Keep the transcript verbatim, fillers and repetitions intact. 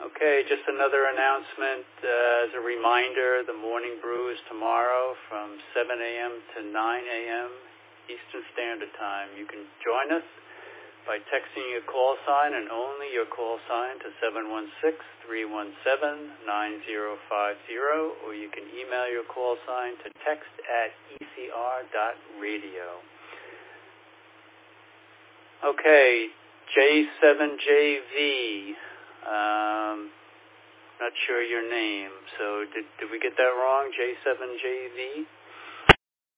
Okay, just another announcement. Uh, as a reminder, the morning brew is tomorrow from seven a.m. to nine a.m. Eastern Standard Time. You can join us by texting your call sign and only your call sign to seven one six, three one seven, nine zero five zero, or you can email your call sign to text at e c r dot radio. Okay, J seven J V. Um, not sure your name, so did, did we get that wrong, J seven J V?